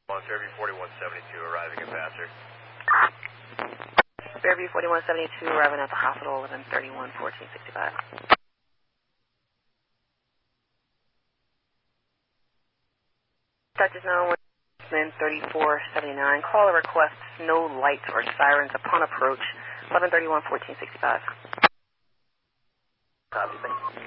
On Fairview 4172, arriving at Vassar. Fairview 4172, arriving at the hospital within 31-1465. Touches now 3479. Caller requests no lights or sirens upon approach. 1131-1465. Copy, thank you.